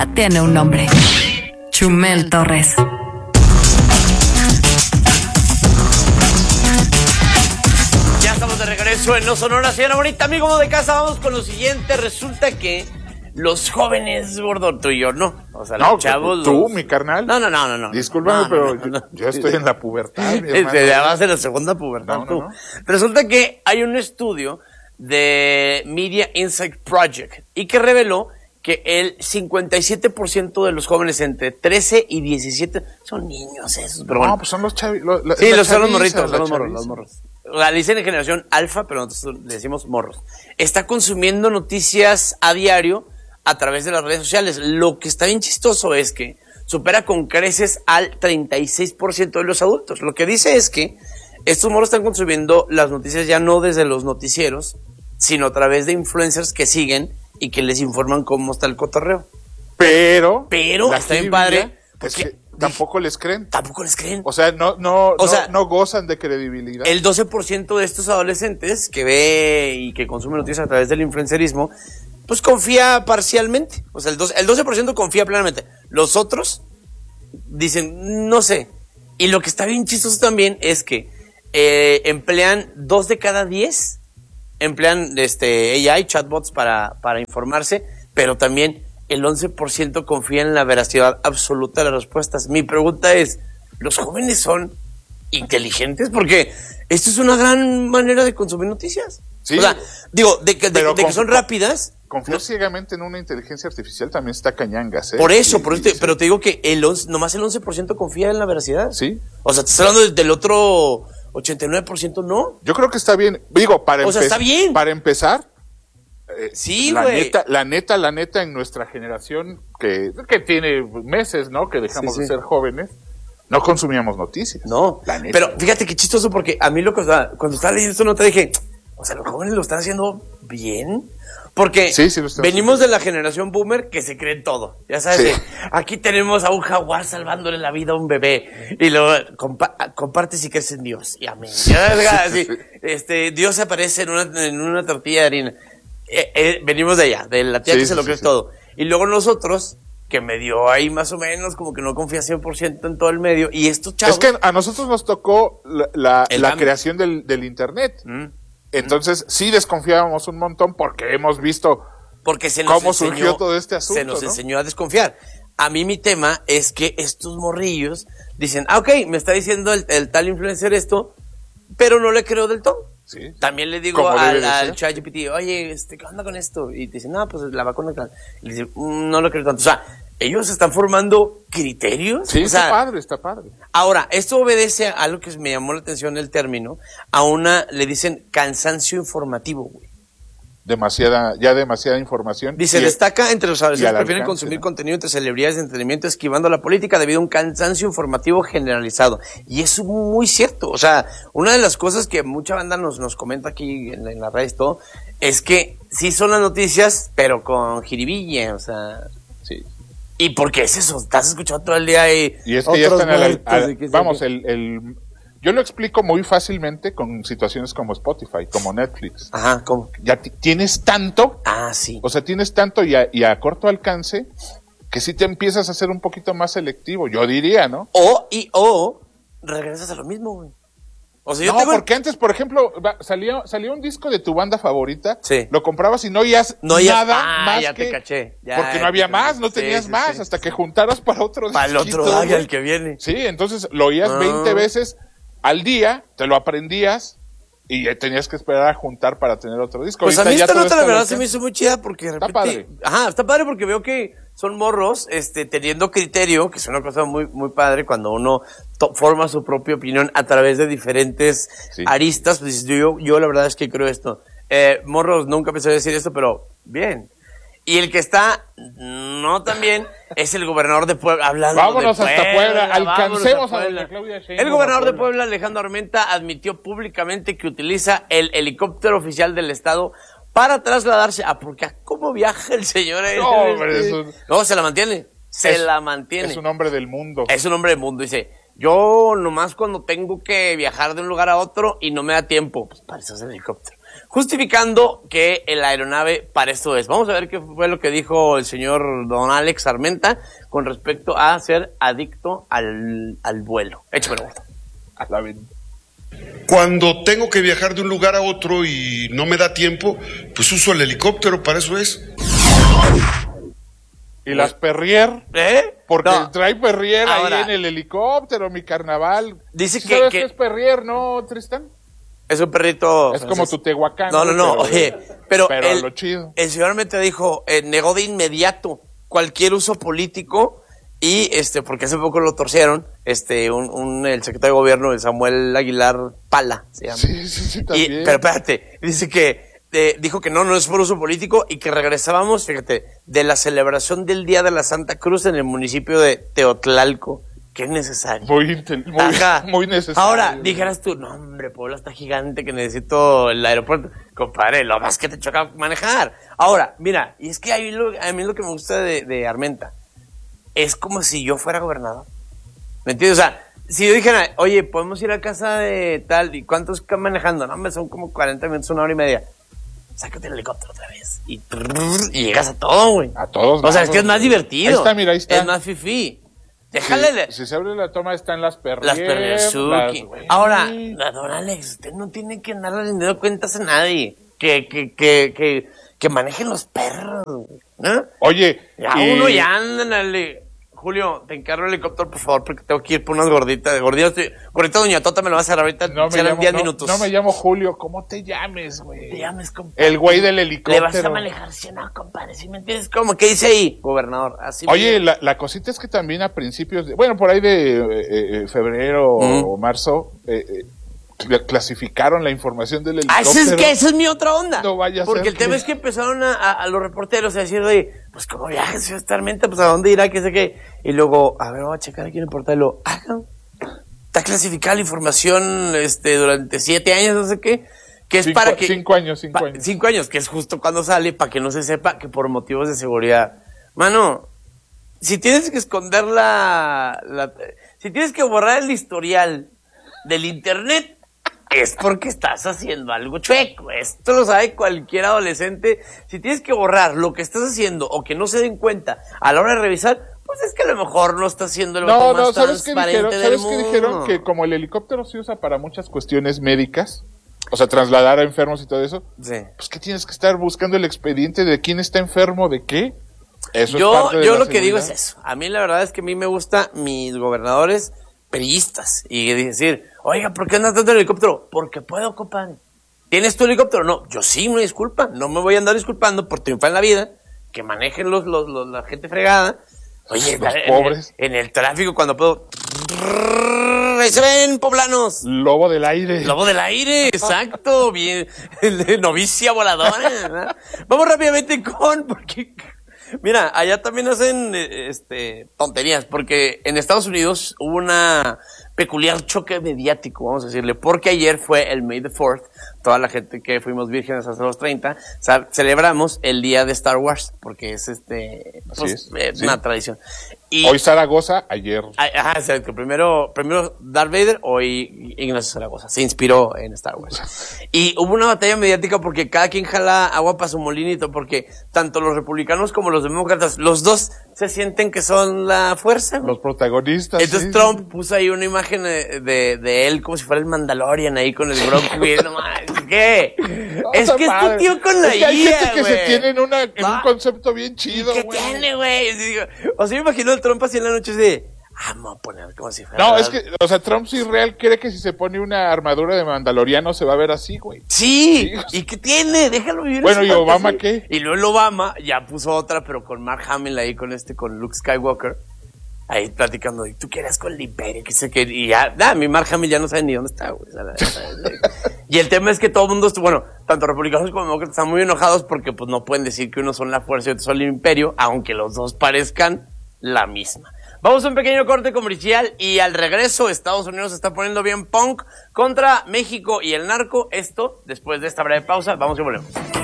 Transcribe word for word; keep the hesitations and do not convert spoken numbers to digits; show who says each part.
Speaker 1: tiene un nombre. Chumel Torres.
Speaker 2: Ya estamos de regreso en No Sonora, señora bonita, amigo de casa. Vamos con lo siguiente. Resulta que los jóvenes, gordo, tú y yo, no. O sea,
Speaker 3: no,
Speaker 2: los chavos.
Speaker 3: tú,
Speaker 2: los...
Speaker 3: mi carnal.
Speaker 2: No, no, no, no. no.
Speaker 3: Discúlpame,
Speaker 2: no,
Speaker 3: pero
Speaker 2: no, no, no.
Speaker 3: Yo, yo estoy en la pubertad, mi hermano.
Speaker 2: Este, ya vas en la segunda pubertad,
Speaker 3: no,
Speaker 2: tú.
Speaker 3: No, no.
Speaker 2: Resulta que hay un estudio de Media Insight Project y que reveló que el cincuenta y siete por ciento de los jóvenes entre trece y diecisiete son niños esos, pero bueno.
Speaker 3: No, pues son los chavitos.
Speaker 2: Sí, los son los morritos, son los morros, los morros. La dicen en generación alfa, pero nosotros le decimos morros. Está consumiendo noticias a diario a través de las redes sociales. Lo que está bien chistoso es que supera con creces al treinta y seis por ciento de los adultos. Lo que dice es que estos morros están consumiendo las noticias ya no desde los noticieros, sino a través de influencers que siguen y que les informan cómo está el cotorreo.
Speaker 3: Pero,
Speaker 2: pero está bien padre.
Speaker 3: Es que tampoco les creen.
Speaker 2: Tampoco les creen.
Speaker 3: O sea, no, no,
Speaker 2: o
Speaker 3: no,
Speaker 2: sea,
Speaker 3: no gozan de credibilidad.
Speaker 2: El doce por ciento de estos adolescentes que ve y que consume noticias a través del influencerismo, pues confía parcialmente. O sea, el doce, el doce por ciento confía plenamente. Los otros dicen, no sé. Y lo que está bien chistoso también es que eh, emplean dos de cada diez emplean este A I, chatbots para, para informarse, pero también el once por ciento confía en la veracidad absoluta de las respuestas. Mi pregunta es, ¿los jóvenes son inteligentes? Porque esto es una gran manera de consumir noticias.
Speaker 3: Sí,
Speaker 2: o sea, digo, de que, de, de que
Speaker 3: con,
Speaker 2: son rápidas.
Speaker 3: Confiar ¿no? ciegamente en una inteligencia artificial también está cañangas, ¿eh?
Speaker 2: Por eso,
Speaker 3: sí,
Speaker 2: por eso te, pero te digo que el once, nomás el once por ciento confía en la veracidad.
Speaker 3: Sí.
Speaker 2: O sea, te estás hablando del otro ochenta y nueve por ciento no.
Speaker 3: Yo creo que está bien. Digo, para,
Speaker 2: o sea, está bien.
Speaker 3: para empezar, eh,
Speaker 2: sí,
Speaker 3: la
Speaker 2: güey.
Speaker 3: neta, la neta, la neta, en nuestra generación, que, que tiene meses, ¿no? Que dejamos sí, sí. de ser jóvenes, no consumíamos noticias.
Speaker 2: No, la neta. Pero fíjate qué chistoso, porque a mí lo que, o sea, cuando estaba leyendo esto no te dije, o sea, los jóvenes lo están haciendo bien. Porque
Speaker 3: sí, sí,
Speaker 2: venimos de la generación boomer que se cree todo. Ya sabes, sí. aquí tenemos a un jaguar salvándole la vida a un bebé. Y lo compa comparte si crees en Dios. Y amén. Ya, sí, este, Dios aparece en una, en una tortilla de harina. Eh, eh, venimos de allá, de la tía sí, que se lo cree sí, todo. Y luego nosotros, que medio ahí más o menos, como que no confía cien por ciento en todo el medio. Y estos chavos...
Speaker 3: Es que a nosotros nos tocó la, la, la creación del, del internet. ¿Mm? Entonces, sí desconfiábamos un montón porque hemos visto
Speaker 2: porque se nos
Speaker 3: cómo
Speaker 2: enseñó,
Speaker 3: surgió todo este asunto.
Speaker 2: Se nos
Speaker 3: ¿no?
Speaker 2: enseñó a desconfiar. A mí mi tema es que estos morrillos dicen, ah, ok, me está diciendo el, el tal influencer esto, pero no le creo del todo.
Speaker 3: Sí.
Speaker 2: También le digo al, al ChatGPT, oye, este, ¿qué onda con esto? Y te dicen, no, pues la vacuna. Y le dicen, mm, no lo creo tanto. O sea, ellos están formando criterios.
Speaker 3: Sí,
Speaker 2: o sea,
Speaker 3: está padre, está padre.
Speaker 2: Ahora, esto obedece a algo que me llamó la atención el término, a una, le dicen cansancio informativo, güey.
Speaker 3: Demasiada, ya demasiada información.
Speaker 2: Dice,
Speaker 3: y,
Speaker 2: destaca entre los adolescentes que prefieren
Speaker 3: alcance,
Speaker 2: consumir
Speaker 3: ¿no?
Speaker 2: contenido entre celebridades de entretenimiento esquivando la política debido a un cansancio informativo generalizado. Y es muy cierto. O sea, una de las cosas que mucha banda nos, nos comenta aquí en, en las redes todo, es que sí son las noticias, pero con jiribilla, o sea...
Speaker 3: Sí.
Speaker 2: ¿Y por qué es eso? Estás escuchando todo el día y...
Speaker 3: Y es que ya están al, al, vamos, el, el... Yo lo explico muy fácilmente con situaciones como Spotify, como Netflix.
Speaker 2: Ajá, ¿cómo?
Speaker 3: Ya tienes tanto.
Speaker 2: Ah, sí.
Speaker 3: O sea, tienes tanto y a, y a corto alcance que sí te empiezas a ser un poquito más selectivo, yo diría, ¿no?
Speaker 2: O, y, o, regresas a lo mismo, güey. O sea, yo
Speaker 3: no,
Speaker 2: tengo...
Speaker 3: porque antes, por ejemplo, salía, salía un disco de tu banda favorita,
Speaker 2: sí.
Speaker 3: lo comprabas y no oías
Speaker 2: no
Speaker 3: nada
Speaker 2: ah,
Speaker 3: más
Speaker 2: ya
Speaker 3: que...
Speaker 2: te caché. Ya,
Speaker 3: porque no había
Speaker 2: te
Speaker 3: más, no tenías sí, sí, más, sí, hasta sí. que juntaras para otro
Speaker 2: Para el otro, ay, el que viene.
Speaker 3: Sí, entonces lo oías
Speaker 2: ah.
Speaker 3: veinte veces al día, te lo aprendías y tenías que esperar a juntar para tener otro disco.
Speaker 2: Pues
Speaker 3: ahorita
Speaker 2: a mí esta nota la verdad se
Speaker 3: se
Speaker 2: me hizo muy chida porque de repente...
Speaker 3: Está padre.
Speaker 2: Ajá, está padre porque veo que son morros, este, teniendo criterio, que es una cosa muy, muy padre cuando uno forma su propia opinión a través de diferentes sí. aristas. Pues yo, yo la verdad es que creo esto. Eh, morros, nunca pensé decir esto, pero bien. Y el que está no tan bien es el gobernador de Puebla. Hablando
Speaker 3: vámonos
Speaker 2: de Puebla,
Speaker 3: hasta Puebla, alcancemos
Speaker 2: a,
Speaker 3: a doña Claudia Sheinbaum.
Speaker 2: El gobernador de Puebla, Alejandro Armenta, admitió públicamente que utiliza el helicóptero oficial del estado para trasladarse a... Porque ¿cómo viaja el señor?
Speaker 3: No, hombre, eso...
Speaker 2: no, se la mantiene. Se
Speaker 3: es,
Speaker 2: la mantiene.
Speaker 3: Es un hombre del mundo.
Speaker 2: Es un hombre del mundo. Dice, yo nomás cuando tengo que viajar de un lugar a otro y no me da tiempo, pues para eso es el helicóptero. justificando que la aeronave para esto es. Vamos a ver qué fue lo que dijo el señor don Alex Armenta con respecto a ser adicto al, al vuelo. Échame
Speaker 3: a la venta.
Speaker 4: Cuando tengo que viajar de un lugar a otro y no me da tiempo, pues uso el helicóptero, para eso es.
Speaker 3: ¿Y las Perrier?
Speaker 2: ¿Eh?
Speaker 3: Porque
Speaker 2: No.
Speaker 3: trae Perrier
Speaker 2: Ahora,
Speaker 3: ahí en el helicóptero, mi carnaval.
Speaker 2: Dice
Speaker 3: ¿Sí
Speaker 2: que-
Speaker 3: ¿Sabes
Speaker 2: que-
Speaker 3: qué es Perrier, no, Tristan?
Speaker 2: Es un perrito.
Speaker 3: Es como tu Tehuacán.
Speaker 2: No, no, no.
Speaker 3: pero-
Speaker 2: Oye, pero,
Speaker 3: pero
Speaker 2: el,
Speaker 3: lo chido.
Speaker 2: el señor Armenta dijo, eh, negó de inmediato cualquier uso político y, este, porque hace poco lo torcieron, este, un, un el secretario de gobierno, Samuel Aguilar Pala, se llama.
Speaker 3: Sí, sí, sí,
Speaker 2: Y-
Speaker 3: también.
Speaker 2: pero espérate, dice que eh, dijo que no, no es por uso político y que regresábamos, fíjate, de la celebración del Día de la Santa Cruz en el municipio de Teotlalco, que es necesario.
Speaker 3: Muy, inten- muy,
Speaker 2: Ajá.
Speaker 3: muy necesario.
Speaker 2: Ahora, dijeras tú, no, hombre, Puebla está gigante que necesito el aeropuerto. Compadre, lo más que te choca manejar. Ahora, mira, y es que a mí lo, a mí lo que me gusta de, de Armenta es como si yo fuera gobernador. ¿Me entiendes? O sea, si yo dijera, oye, podemos ir a casa de tal, ¿y cuántos están manejando? No, hombre, son como cuarenta minutos, una hora y media. Sácate el helicóptero otra vez. Y, trrr, y llegas a todo, güey.
Speaker 3: A todos
Speaker 2: O sea, es
Speaker 3: lados,
Speaker 2: que es más
Speaker 3: güey.
Speaker 2: divertido.
Speaker 3: Ahí está, mira, ahí está.
Speaker 2: Es más fifí. Déjale. de-
Speaker 3: Si, si se abre la toma, están las Perrier.
Speaker 2: Las Perversuki.
Speaker 3: las- güey.
Speaker 2: Ahora, la- don Alex, usted no tiene que andar rindiendo cuentas a nadie. Que, que, que, que, que manejen los perros, güey, ¿no?
Speaker 3: Oye,
Speaker 2: Ya
Speaker 3: y-
Speaker 2: uno ya ándale. Julio, te encargo el helicóptero, por favor, porque tengo que ir por unas gorditas. Gorditas, gordita Doña Tota me lo vas a hacer ahorita.
Speaker 3: No me,
Speaker 2: serán
Speaker 3: llamo,
Speaker 2: diez
Speaker 3: no,
Speaker 2: minutos.
Speaker 3: no me llamo Julio, ¿cómo te llames, güey?
Speaker 2: Te llames, compadre.
Speaker 3: El güey del
Speaker 2: Le
Speaker 3: helicóptero.
Speaker 2: vas a manejar, si no, compadre, ¿sí me entiendes? ¿Cómo? ¿Qué dice ahí, gobernador? Así
Speaker 3: Oye,
Speaker 2: me-
Speaker 3: la, la cosita es que también a principios, de, bueno, por ahí de eh, eh, febrero
Speaker 2: Mm.
Speaker 3: o marzo, eh, eh, cl- clasificaron la información del
Speaker 2: Ah,
Speaker 3: helicóptero.
Speaker 2: esa es que esa es mi otra onda.
Speaker 3: No vaya a
Speaker 2: Porque
Speaker 3: ser
Speaker 2: el tema
Speaker 3: que-
Speaker 2: es que empezaron a, a- a los reporteros a decir, oye, pues como viaja el señor Armenta, pues a dónde irá, qué sé qué. Y luego, a ver, vamos a checar aquí en el portal, y luego, ah, no, está clasificada la información este, durante siete años, no sé qué, que es
Speaker 3: Cinco-
Speaker 2: para que...
Speaker 3: cinco años, cinco
Speaker 2: pa-
Speaker 3: años.
Speaker 2: Cinco años, que es justo cuando sale, para que no se sepa que por motivos de seguridad. Mano, si tienes que esconder la, la... Si tienes que borrar el historial del internet, es porque estás haciendo algo chueco. Esto lo sabe cualquier adolescente. Si tienes que borrar lo que estás haciendo o que no se den cuenta a la hora de revisar, pues es que a lo mejor no está haciendo el
Speaker 3: No,
Speaker 2: voto
Speaker 3: no,
Speaker 2: más
Speaker 3: ¿sabes qué
Speaker 2: transparente
Speaker 3: dijeron?
Speaker 2: del
Speaker 3: ¿Sabes qué
Speaker 2: mundo.
Speaker 3: dijeron? Que como el helicóptero se usa para muchas cuestiones médicas, o sea, trasladar a enfermos y todo eso,
Speaker 2: Sí.
Speaker 3: pues que tienes que estar buscando el expediente de quién está enfermo, de qué. Eso es
Speaker 2: Yo,
Speaker 3: parte de
Speaker 2: yo
Speaker 3: la
Speaker 2: lo que digo es
Speaker 3: seguridad.
Speaker 2: eso. A mí la verdad es que a mí me gustan mis gobernadores perillistas. Y decir, oiga, ¿por qué andas tanto en el helicóptero? Porque puedo, compadre. ¿Tienes tu helicóptero? No, yo sí, una disculpa. No me voy a andar disculpando por triunfar en la vida. Que manejen los, los, los- la gente fregada. Oye,
Speaker 3: Los
Speaker 2: en,
Speaker 3: pobres.
Speaker 2: En, el tráfico cuando puedo... Ahí se ven, poblanos.
Speaker 3: Lobo del aire.
Speaker 2: Lobo del aire, exacto, bien, novicia voladora. ¿verdad? Vamos rápidamente con, porque, mira, allá también hacen, eh, este, tonterías, porque en Estados Unidos hubo una peculiar choque mediático, vamos a decirle, porque ayer fue el May the fourth, toda la gente que fuimos vírgenes hasta los treinta, o sea, celebramos el día de Star Wars, porque es este,
Speaker 3: Así
Speaker 2: pues,
Speaker 3: es,
Speaker 2: eh,
Speaker 3: sí.
Speaker 2: una tradición. Y,
Speaker 3: Hoy Zaragoza, ayer.
Speaker 2: Ah, Ajá, exacto. Primero, primero Darth Vader, hoy Ignacio Zaragoza. Se inspiró en Star Wars. Y hubo una batalla mediática porque cada quien jala agua para su molinito, porque tanto los republicanos como los demócratas, los dos se sienten que son la fuerza.
Speaker 3: Los protagonistas.
Speaker 2: Entonces
Speaker 3: sí.
Speaker 2: Trump puso ahí una imagen de, de, de él como si fuera el Mandalorian ahí con el Grogu. Y no mames, ¿qué?
Speaker 3: No,
Speaker 2: es
Speaker 3: está
Speaker 2: que es tu
Speaker 3: padre.
Speaker 2: tío con la
Speaker 3: Es que hay
Speaker 2: I A,
Speaker 3: gente que se
Speaker 2: güey.
Speaker 3: tiene en, una, en
Speaker 2: Va.
Speaker 3: un concepto bien
Speaker 2: ¿Y
Speaker 3: chido,
Speaker 2: qué
Speaker 3: güey.
Speaker 2: tiene, güey? Y digo, o sea, me imagino el Trump así en la noche de, ah, me voy a poner como si fuera...
Speaker 3: No, es que, o sea, Trump sí real cree que si se pone una armadura de mandaloriano se va a ver así, güey.
Speaker 2: Sí,
Speaker 3: Sí.
Speaker 2: ¿y qué tiene? Déjalo vivir.
Speaker 3: Bueno,
Speaker 2: su
Speaker 3: ¿y Obama
Speaker 2: fantasía.
Speaker 3: qué?
Speaker 2: Y luego el Obama ya puso otra, pero con Mark Hamill ahí, con este, con Luke Skywalker, ahí platicando, ¿y tú qué eras con el imperio? ¿Qué sé qué? Y ya, nah, mi Mark Hamill ya no sabe ni dónde está, güey. O sea, la- la- y el tema es que todo el mundo, estuvo- bueno, tanto republicanos como demócratas están muy enojados porque pues no pueden decir que unos son la fuerza y otros son el imperio, aunque los dos parezcan la misma. Vamos a un pequeño corte comercial y al regreso Estados Unidos se está poniendo bien punk contra México y el narco. Esto después de esta breve pausa. Vamos y volvemos.